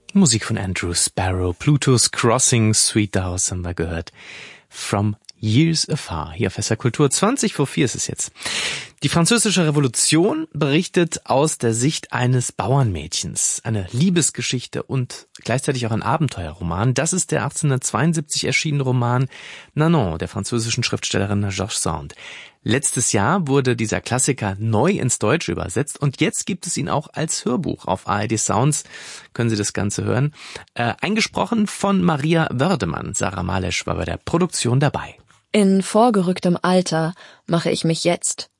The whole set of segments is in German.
Musik von Andrew Sparrow, Pluto's Crossing, Sweet House haben wir gehört. From Years Afar, hier auf SR Kultur. 4:20 ist es jetzt. Die französische Revolution berichtet aus der Sicht eines Bauernmädchens. Eine Liebesgeschichte und gleichzeitig auch ein Abenteuerroman. Das ist der 1872 erschienene Roman Nanon der französischen Schriftstellerin George Sand. Letztes Jahr wurde dieser Klassiker neu ins Deutsche übersetzt und jetzt gibt es ihn auch als Hörbuch. Auf ARD Sounds können Sie das Ganze hören. Eingesprochen von Maria Wördemann. Sarah Malesch war bei der Produktion dabei. In vorgerücktem Alter mache ich mich jetzt,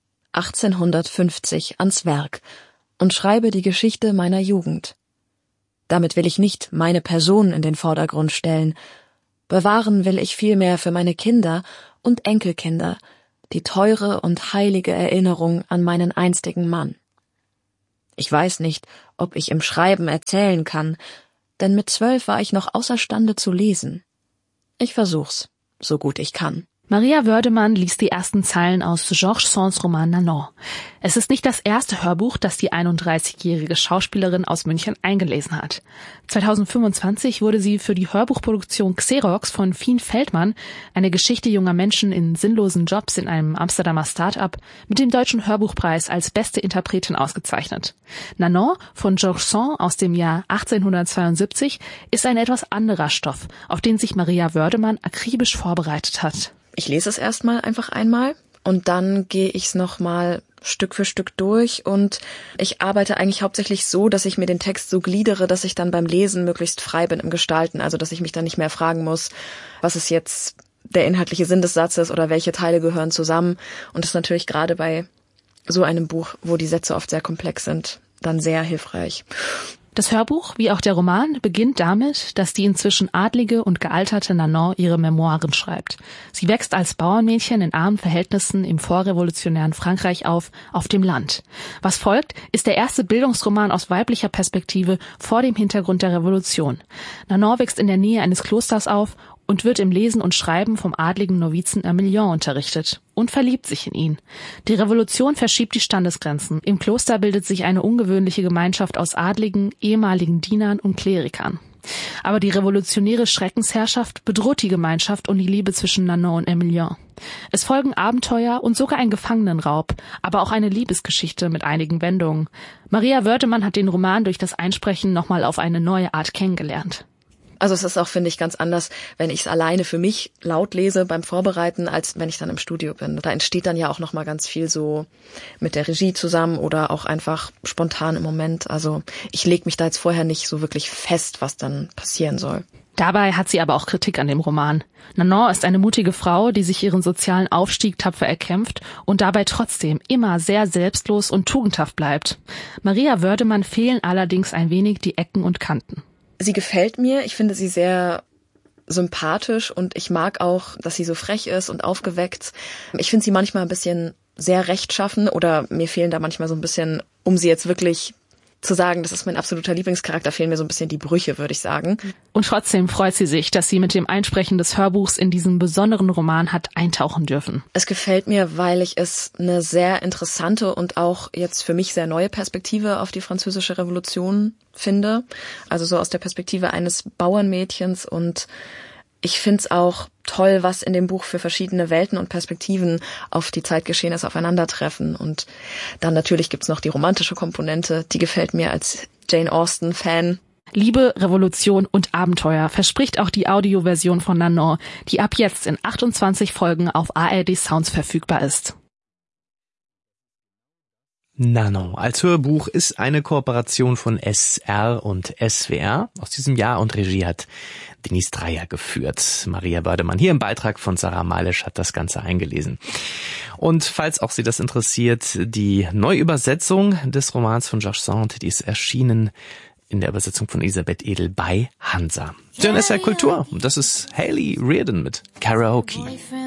1850, ans Werk und schreibe die Geschichte meiner Jugend. Damit will ich nicht meine Person in den Vordergrund stellen. Bewahren will ich vielmehr für meine Kinder und Enkelkinder die teure und heilige Erinnerung an meinen einstigen Mann. Ich weiß nicht, ob ich im Schreiben erzählen kann, denn mit 12 war ich noch außerstande zu lesen. Ich versuch's, so gut ich kann. Maria Wördemann liest die ersten Zeilen aus Georges Sands Roman Nanon. Es ist nicht das erste Hörbuch, das die 31-jährige Schauspielerin aus München eingelesen hat. 2025 wurde sie für die Hörbuchproduktion Xerox von Fien Feldmann, eine Geschichte junger Menschen in sinnlosen Jobs in einem Amsterdamer Start-up, mit dem Deutschen Hörbuchpreis als beste Interpretin ausgezeichnet. Nanon von Georges Sand aus dem Jahr 1872 ist ein etwas anderer Stoff, auf den sich Maria Wördemann akribisch vorbereitet hat. Ich lese es erstmal einfach einmal und dann gehe ich es nochmal Stück für Stück durch und ich arbeite eigentlich hauptsächlich so, dass ich mir den Text so gliedere, dass ich dann beim Lesen möglichst frei bin im Gestalten, also dass ich mich dann nicht mehr fragen muss, was ist jetzt der inhaltliche Sinn des Satzes oder welche Teile gehören zusammen, und das ist natürlich gerade bei so einem Buch, wo die Sätze oft sehr komplex sind, dann sehr hilfreich. Das Hörbuch, wie auch der Roman, beginnt damit, dass die inzwischen adlige und gealterte Nanon ihre Memoiren schreibt. Sie wächst als Bauernmädchen in armen Verhältnissen im vorrevolutionären Frankreich auf dem Land. Was folgt, ist der erste Bildungsroman aus weiblicher Perspektive vor dem Hintergrund der Revolution. Nanon wächst in der Nähe eines Klosters auf und wird im Lesen und Schreiben vom adligen Novizen Emilien unterrichtet und verliebt sich in ihn. Die Revolution verschiebt die Standesgrenzen. Im Kloster bildet sich eine ungewöhnliche Gemeinschaft aus Adligen, ehemaligen Dienern und Klerikern. Aber die revolutionäre Schreckensherrschaft bedroht die Gemeinschaft und die Liebe zwischen Nanon und Emilien. Es folgen Abenteuer und sogar ein Gefangenenraub, aber auch eine Liebesgeschichte mit einigen Wendungen. Maria Wördemann hat den Roman durch das Einsprechen nochmal auf eine neue Art kennengelernt. Also es ist auch, finde ich, ganz anders, wenn ich es alleine für mich laut lese beim Vorbereiten, als wenn ich dann im Studio bin. Da entsteht dann ja auch nochmal ganz viel so mit der Regie zusammen oder auch einfach spontan im Moment. Also ich lege mich da jetzt vorher nicht so wirklich fest, was dann passieren soll. Dabei hat sie aber auch Kritik an dem Roman. Nanon ist eine mutige Frau, die sich ihren sozialen Aufstieg tapfer erkämpft und dabei trotzdem immer sehr selbstlos und tugendhaft bleibt. Maria Wördemann fehlen allerdings ein wenig die Ecken und Kanten. Sie gefällt mir, ich finde sie sehr sympathisch und ich mag auch, dass sie so frech ist und aufgeweckt. Ich finde sie manchmal ein bisschen sehr rechtschaffen oder mir fehlen da manchmal so ein bisschen, um sie jetzt wirklich zu sagen, das ist mein absoluter Lieblingscharakter, fehlen mir so ein bisschen die Brüche, würde ich sagen. Und trotzdem freut sie sich, dass sie mit dem Einsprechen des Hörbuchs in diesen besonderen Roman hat eintauchen dürfen. Es gefällt mir, weil ich es eine sehr interessante und auch jetzt für mich sehr neue Perspektive auf die französische Revolution finde. Also so aus der Perspektive eines Bauernmädchens, und ich finde es auch toll, was in dem Buch für verschiedene Welten und Perspektiven auf die Zeitgeschehnisse aufeinandertreffen. Und dann natürlich gibt's noch die romantische Komponente, die gefällt mir als Jane Austen-Fan. Liebe, Revolution und Abenteuer verspricht auch die Audioversion von Nanon, die ab jetzt in 28 Folgen auf ARD Sounds verfügbar ist. Nanon als Hörbuch ist eine Kooperation von SR und SWR aus diesem Jahr und Regie hat Denise Dreyer geführt. Maria Wördemann hier im Beitrag von Sarah Malesch hat das Ganze eingelesen. Und falls auch Sie das interessiert, die Neuübersetzung des Romans von Georges Sand, die ist erschienen in der Übersetzung von Elisabeth Edel bei Hansa. Dann ist ja Kultur. Und das ist Hayley Reardon mit Karaoke.